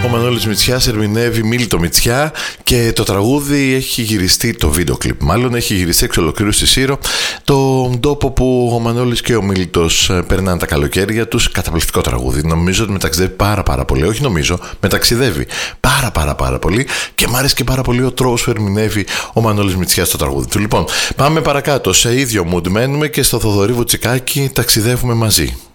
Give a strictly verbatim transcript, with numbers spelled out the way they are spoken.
Ο Μανώλης Μητσιάς ερμηνεύει Μίλτο Μητσιά και το τραγούδι έχει γυριστεί, το βίντεο κλιπ μάλλον, έχει γυριστεί εξ ολοκλήρου στη Σύρο, τον τόπο που ο Μανώλης και ο Μίλτος περνάνε τα καλοκαίρια τους. Καταπληκτικό τραγούδι. Νομίζω ότι μεταξιδεύει πάρα πάρα πολύ. Όχι νομίζω, μεταξιδεύει πάρα πάρα πάρα πολύ και μ' αρέσει και πάρα πολύ ο τρόπος που ερμηνεύει ο Μανώλης Μητσιάς στο τραγούδι του. Λοιπόν, πάμε παρακάτω. Σε ίδιο mood μένουμε και στο Θοδωρή Βουτσικάκη ταξιδεύουμε μαζί.